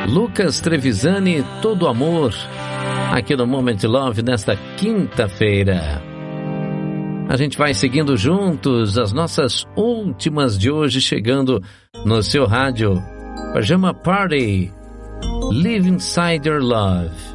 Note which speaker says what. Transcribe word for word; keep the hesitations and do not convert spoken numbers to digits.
Speaker 1: Lucas Trevisani, Todo Amor, aqui no Moment Love nesta quinta-feira. A gente vai seguindo juntos as nossas últimas de hoje, chegando no seu rádio. Pajama Party, Live Inside Your Love.